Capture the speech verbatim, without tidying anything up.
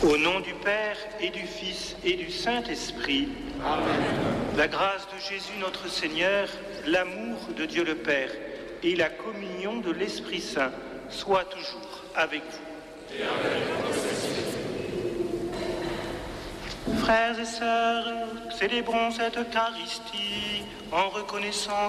Au nom du Père et du Fils et du Saint-Esprit, Amen. La grâce de Jésus notre Seigneur, l'amour de Dieu le Père et la communion de l'Esprit Saint soient toujours avec vous. Et avec votre esprit. Frères et sœurs, célébrons cette Eucharistie en reconnaissant